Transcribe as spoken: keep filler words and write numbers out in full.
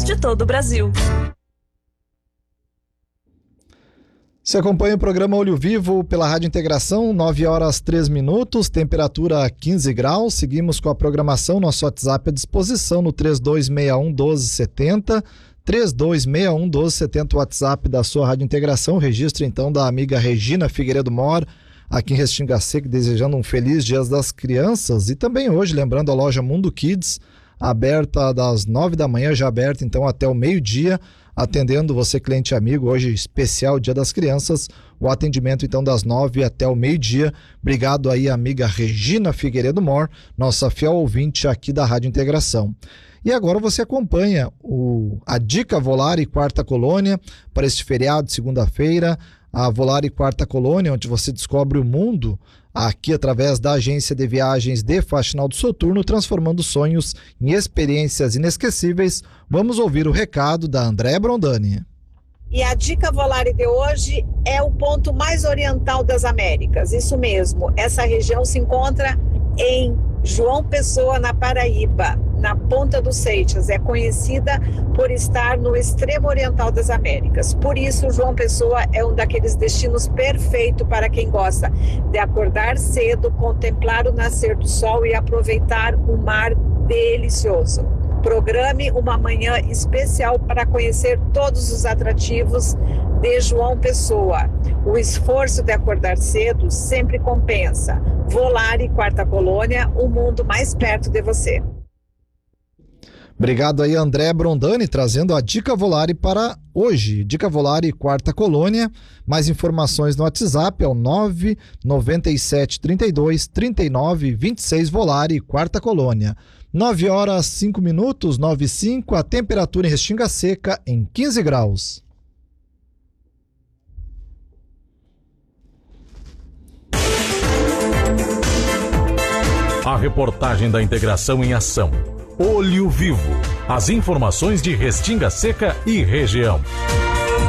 de todo o Brasil. Você acompanha o programa Olho Vivo pela Rádio Integração, nove horas três minutos, temperatura quinze graus. Seguimos com a programação, nosso WhatsApp à disposição no três dois seis um, um dois sete zero, três dois seis um, um dois sete zero, o WhatsApp da sua Rádio Integração. Registro então da amiga Regina Figueiredo Mor, aqui em Restinga Seca, desejando um feliz Dia das Crianças. E também hoje, lembrando a loja Mundo Kids, aberta das nove da manhã, já aberta então até o meio-dia, atendendo você, cliente amigo, hoje especial Dia das Crianças, o atendimento então das nove até o meio-dia. Obrigado aí, amiga Regina Figueiredo Mor, nossa fiel ouvinte aqui da Rádio Integração. E agora você acompanha o, a Dica Volare Quarta Colônia para este feriado de segunda-feira, a Volare Quarta Colônia, onde você descobre o mundo aqui através da agência de viagens de Faxinal do Soturno, transformando sonhos em experiências inesquecíveis. Vamos ouvir o recado da Andréa Brondani. E a Dica Volare de hoje é o ponto mais oriental das Américas. Isso mesmo, essa região se encontra em João Pessoa, na Paraíba, na Ponta dos Seixas. É conhecida por estar no extremo oriental das Américas. Por isso, João Pessoa é um daqueles destinos perfeitos para quem gosta de acordar cedo, contemplar o nascer do sol e aproveitar o mar delicioso. Programe uma manhã especial para conhecer todos os atrativos de João Pessoa. O esforço de acordar cedo sempre compensa. Volare Quarta Colônia, o mundo mais perto de você. Obrigado aí, André Brondani, trazendo a Dica Volare para hoje. Dica Volare Quarta Colônia. Mais informações no WhatsApp é o nove nove sete, trinta e dois, trinta e nove, vinte e seis, Volare Quarta Colônia. nove horas cinco minutos, nove e cinco, a temperatura em Restinga Seca em quinze graus. A reportagem da Integração em ação. Olho Vivo. As informações de Restinga Seca e região.